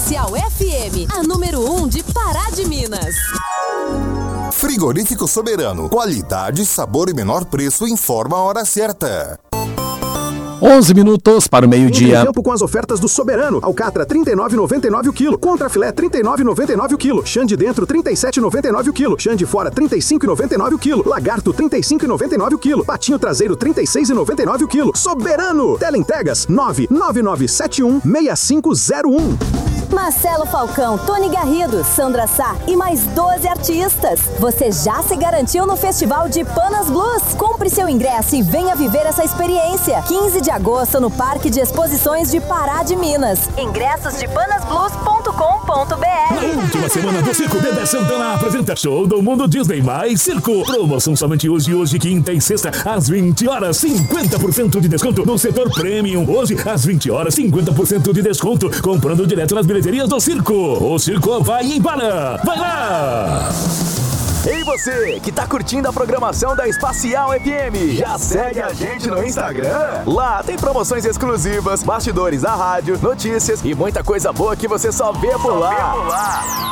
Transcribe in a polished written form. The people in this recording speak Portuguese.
Espacial FM, a número 1 de Pará de Minas. Frigorífico Soberano. Qualidade, sabor e menor preço. Informa a hora certa. 11 minutos para o meio-dia. Tempo com as ofertas do Soberano. Alcatra, R$ 39,99 o quilo. Contrafilé, R$ 39,99 o quilo. Chã de dentro, R$ 37,99 o quilo. Chã de fora, R$ 35,99 o quilo. Lagarto, R$ 35,99 o quilo. Patinho traseiro, R$ 36,99 o quilo. Soberano. Teleentregas, 999716501. Marcelo Falcão, Tony Garrido, Sandra Sá e mais 12 artistas. Você já se garantiu no Festival de Panas Blues? Compre seu ingresso e venha viver essa experiência. 15 de agosto no Parque de Exposições de Pará de Minas. Ingressos de panasblues.com.br. Na última semana do Circo, Dedé Santana apresenta Show do Mundo Disney mais Circo. Promoção somente hoje, quinta e sexta, às 20 horas, 50% de desconto no setor Premium. Hoje, às 20 horas, 50% de desconto, comprando direto nas bilheterias do Circo. O Circo vai embora. Vai lá! Ei você, que tá curtindo a programação da Espacial FM, já segue a gente no Instagram? Lá tem promoções exclusivas, bastidores da rádio, notícias e muita coisa boa que você só vê por lá.